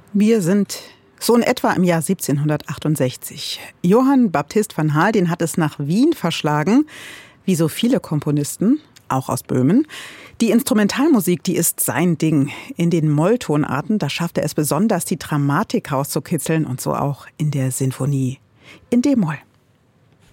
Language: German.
Wir sind so in etwa im Jahr 1768. Johann Baptist van Haal, den hat es nach Wien verschlagen, wie so viele Komponisten, auch aus Böhmen. Die Instrumentalmusik, die ist sein Ding. In den Molltonarten, da schafft er es besonders, die Dramatik rauszukitzeln und so auch in der Sinfonie in D-Moll.